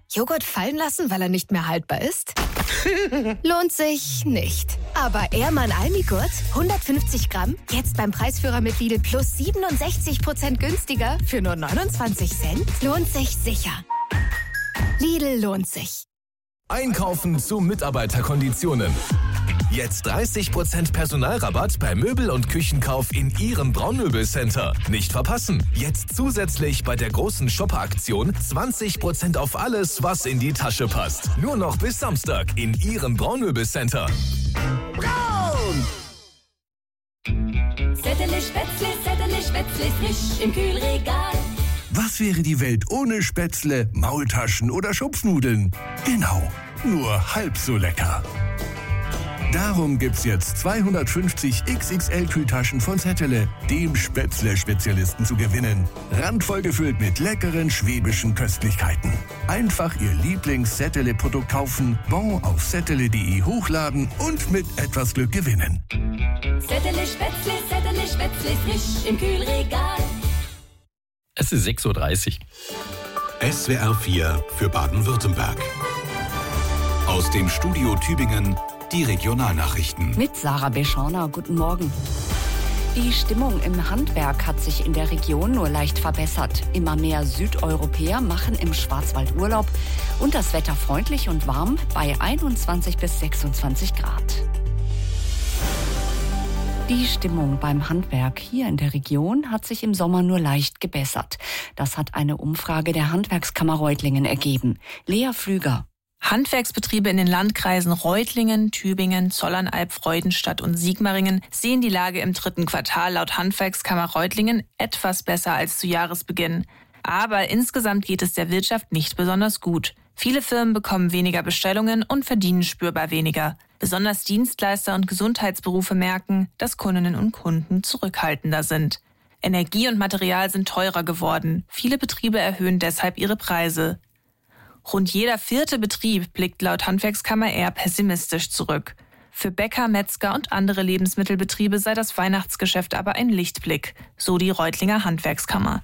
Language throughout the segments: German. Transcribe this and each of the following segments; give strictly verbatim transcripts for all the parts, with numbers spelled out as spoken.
Joghurt fallen lassen, weil er nicht mehr haltbar ist? Lohnt sich nicht. Aber Ehrmann Almigurt, hundertfünfzig Gramm, jetzt beim Preisführer mit Lidl Plus siebenundsechzig Prozent günstiger für nur neunundzwanzig Cent? Lohnt sich sicher. Lidl lohnt sich. Einkaufen zu Mitarbeiterkonditionen. Jetzt dreißig Prozent Personalrabatt bei Möbel- und Küchenkauf in Ihrem Braunmöbelcenter. Nicht verpassen. Jetzt zusätzlich bei der großen Shopper-Aktion zwanzig Prozent auf alles, was in die Tasche passt. Nur noch bis Samstag in Ihrem Braunmöbelcenter. Braun! Settele Spätzle, Settele Spätzle, frisch im Kühlregal. Was wäre die Welt ohne Spätzle, Maultaschen oder Schupfnudeln? Genau, nur halb so lecker. Darum gibt's jetzt zweihundertfünfzig X X L-Kühltaschen von Settele, dem Spätzle-Spezialisten, zu gewinnen. Randvoll gefüllt mit leckeren schwäbischen Köstlichkeiten. Einfach Ihr Lieblings-Settele-Produkt kaufen, Bon auf settele punkt de hochladen und mit etwas Glück gewinnen. Settele Spätzle, Settele Spätzle, frisch im Kühlregal. Es ist sechs Uhr dreißig. S W R vier für Baden-Württemberg. Aus dem Studio Tübingen die Regionalnachrichten. Mit Sarah Beschorner, guten Morgen. Die Stimmung im Handwerk hat sich in der Region nur leicht verbessert. Immer mehr Südeuropäer machen im Schwarzwald Urlaub und das Wetter freundlich und warm bei einundzwanzig bis sechsundzwanzig Grad. Die Stimmung beim Handwerk hier in der Region hat sich im Sommer nur leicht gebessert. Das hat eine Umfrage der Handwerkskammer Reutlingen ergeben. Lea Flüger. Handwerksbetriebe in den Landkreisen Reutlingen, Tübingen, Zollernalb, Freudenstadt und Sigmaringen sehen die Lage im dritten Quartal laut Handwerkskammer Reutlingen etwas besser als zu Jahresbeginn. Aber insgesamt geht es der Wirtschaft nicht besonders gut. Viele Firmen bekommen weniger Bestellungen und verdienen spürbar weniger. Besonders Dienstleister und Gesundheitsberufe merken, dass Kundinnen und Kunden zurückhaltender sind. Energie und Material sind teurer geworden. Viele Betriebe erhöhen deshalb ihre Preise. Rund jeder vierte Betrieb blickt laut Handwerkskammer eher pessimistisch zurück. Für Bäcker, Metzger und andere Lebensmittelbetriebe sei das Weihnachtsgeschäft aber ein Lichtblick, so die Reutlinger Handwerkskammer.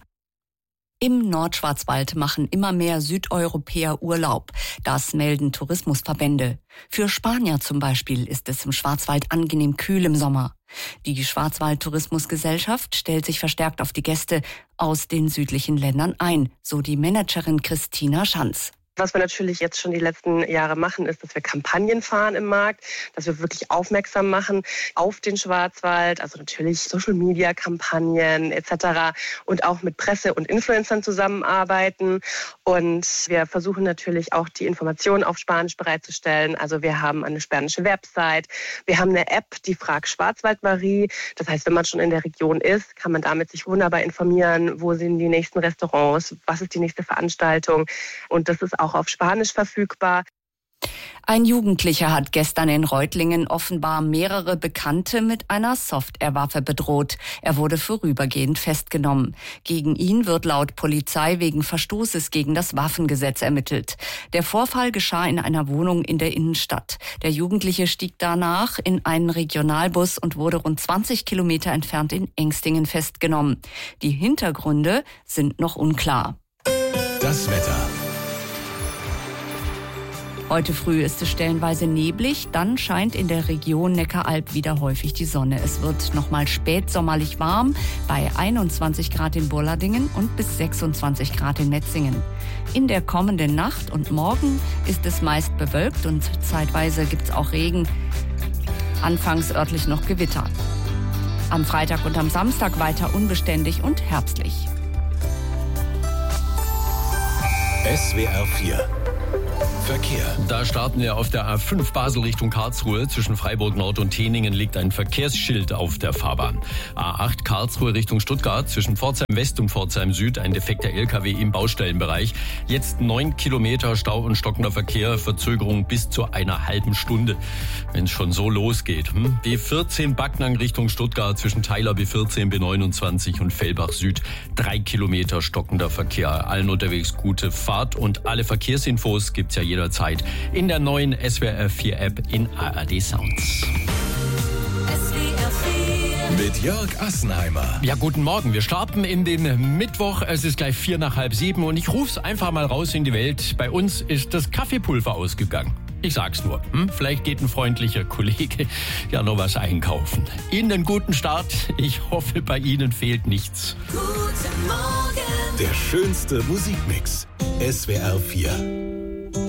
Im Nordschwarzwald machen immer mehr Südeuropäer Urlaub. Das melden Tourismusverbände. Für Spanier zum Beispiel ist es im Schwarzwald angenehm kühl im Sommer. Die Schwarzwald-Tourismusgesellschaft stellt sich verstärkt auf die Gäste aus den südlichen Ländern ein, so die Managerin Christina Schanz. Was wir natürlich jetzt schon die letzten Jahre machen, ist, dass wir Kampagnen fahren im Markt, dass wir wirklich aufmerksam machen auf den Schwarzwald, also natürlich Social-Media-Kampagnen et cetera und auch mit Presse und Influencern zusammenarbeiten. Und wir versuchen natürlich auch die Informationen auf Spanisch bereitzustellen. Also wir haben eine spanische Website, wir haben eine App, die Frag Schwarzwald Marie. Das heißt, wenn man schon in der Region ist, kann man damit sich wunderbar informieren, wo sind die nächsten Restaurants, was ist die nächste Veranstaltung. Und das ist auch auf Spanisch verfügbar. Ein Jugendlicher hat gestern in Reutlingen offenbar mehrere Bekannte mit einer Softwarewaffe bedroht. Er wurde vorübergehend festgenommen. Gegen ihn wird laut Polizei wegen Verstoßes gegen das Waffengesetz ermittelt. Der Vorfall geschah in einer Wohnung in der Innenstadt. Der Jugendliche stieg danach in einen Regionalbus und wurde rund zwanzig Kilometer entfernt in Engstingen festgenommen. Die Hintergründe sind noch unklar. Das Wetter. Heute früh ist es stellenweise neblig, dann scheint in der Region Neckaralb wieder häufig die Sonne. Es wird nochmal spätsommerlich warm bei einundzwanzig Grad in Burladingen und bis sechsundzwanzig Grad in Metzingen. In der kommenden Nacht und morgen ist es meist bewölkt und zeitweise gibt es auch Regen, anfangs örtlich noch Gewitter. Am Freitag und am Samstag weiter unbeständig und herbstlich. S W R vier Verkehr. Da starten wir auf der A fünf Basel Richtung Karlsruhe. Zwischen Freiburg Nord und Teningen liegt ein Verkehrsschild auf der Fahrbahn. A acht Karlsruhe Richtung Stuttgart. Zwischen Pforzheim West und Pforzheim Süd ein defekter L K W im Baustellenbereich. Jetzt neun Kilometer Stau und stockender Verkehr. Verzögerung bis zu einer halben Stunde, wenn es schon so losgeht. Hm? B vierzehn Backnang Richtung Stuttgart. Zwischen Theiler B vierzehn, B neunundzwanzig und Fellbach Süd. Drei Kilometer stockender Verkehr. Allen unterwegs gute Fahrt und alle Verkehrsinfos gibt's ja jederzeit in der neuen S W R vier App in A R D Sounds. S W R vier mit Jörg Assenheimer. Ja, guten Morgen. Wir starten in den Mittwoch. Es ist gleich vier nach halb sieben und ich ruf's einfach mal raus in die Welt. Bei uns ist das Kaffeepulver ausgegangen. Ich sag's nur. Hm? Vielleicht geht ein freundlicher Kollege ja noch was einkaufen. Ihnen einen guten Start. Ich hoffe, bei Ihnen fehlt nichts. Guten Morgen. Der schönste Musikmix. S W R vier.